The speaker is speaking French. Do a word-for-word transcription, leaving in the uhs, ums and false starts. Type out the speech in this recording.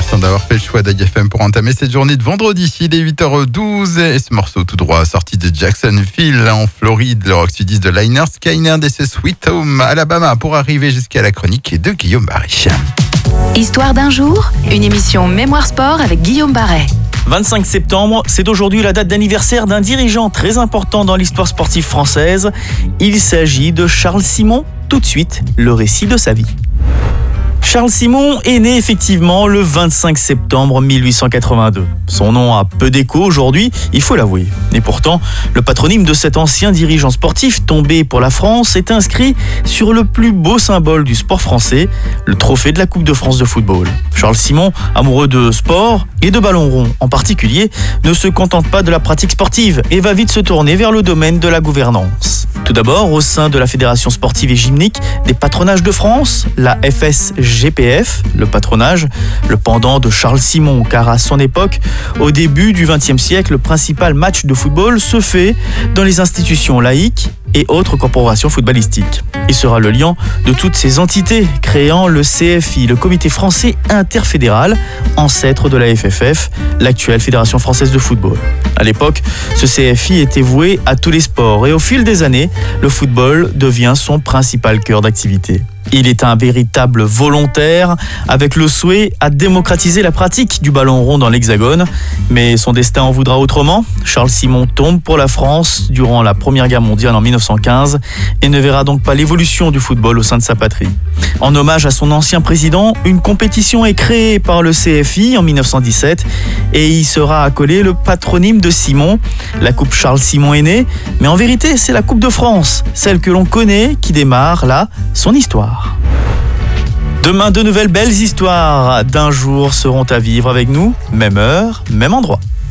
Merci d'avoir fait le choix d'A G F M pour entamer cette journée de vendredi. Il est huit heures douze et ce morceau tout droit sorti de Jacksonville en Floride, le rock sudiste de Lynyrd Skynyrd et ses Sweet Home Alabama pour arriver jusqu'à la chronique de Guillaume Barret. Histoire d'un jour, une émission Mémoire Sport avec Guillaume Barret. vingt-cinq septembre, c'est aujourd'hui la date d'anniversaire d'un dirigeant très important dans l'histoire sportive française. Il s'agit de Charles Simon. Tout de suite, le récit de sa vie. Charles Simon est né effectivement le vingt-cinq septembre mille huit cent quatre-vingt-deux. Son nom a peu d'écho aujourd'hui, il faut l'avouer. Et pourtant, le patronyme de cet ancien dirigeant sportif tombé pour la France est inscrit sur le plus beau symbole du sport français, le trophée de la Coupe de France de football. Charles Simon, amoureux de sport et de ballon rond en particulier, ne se contente pas de la pratique sportive et va vite se tourner vers le domaine de la gouvernance. Tout d'abord, au sein de la Fédération sportive et gymnique des patronages de France, la F S G P F, le patronage, le pendant de Charles Simon, car à son époque, au début du vingtième siècle, le principal match de football se fait dans les institutions laïques et autres corporations footballistiques. Il sera le lien de toutes ces entités, créant le C F I, le Comité français interfédéral, ancêtre de la F F F, l'actuelle Fédération française de football. À l'époque, ce C F I était voué à tous les sports et au fil des années, le football devient son principal cœur d'activité. Il est un véritable volontaire avec le souhait à démocratiser la pratique du ballon rond dans l'Hexagone. Mais son destin en voudra autrement. Charles Simon tombe pour la France durant la Première Guerre mondiale en mille neuf cent quinze et ne verra donc pas l'évolution du football au sein de sa patrie. En hommage à son ancien président, une compétition est créée par le C F I en mille neuf cent dix-sept et y sera accolé le patronyme de Simon. La Coupe Charles Simon est née, mais en vérité c'est la Coupe de France, celle que l'on connaît qui démarre là son histoire. Demain, de nouvelles belles histoires d'un jour seront à vivre avec nous, même heure, même endroit.